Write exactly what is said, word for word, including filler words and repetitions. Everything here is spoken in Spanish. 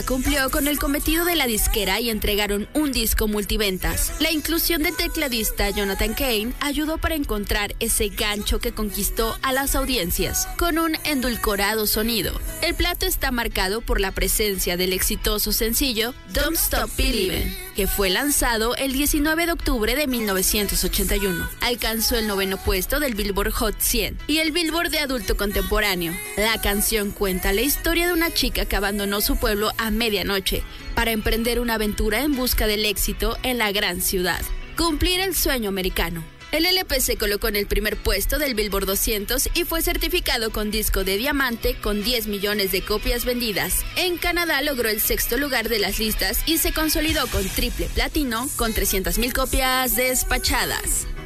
Cumplió con el cometido de la disquera y entregaron un disco multiventas. La inclusión del tecladista Jonathan Cain ayudó para encontrar ese gancho que conquistó a las audiencias, con un endulcorado sonido. El plato está marcado por la presencia del exitoso sencillo Don't Stop Believin', que fue lanzado el diecinueve de octubre de mil novecientos ochenta y uno. Alcanzó el noveno puesto del Billboard Hot cien y el Billboard de adulto contemporáneo. La canción cuenta la historia de una chica que abandonó su pueblo a medianoche para emprender una aventura en busca del éxito en la gran ciudad. Cumplir el sueño americano. El L P se colocó en el primer puesto del Billboard doscientos y fue certificado con disco de diamante con diez millones de copias vendidas. En Canadá logró el sexto lugar de las listas y se consolidó con triple platino con trescientas mil copias despachadas.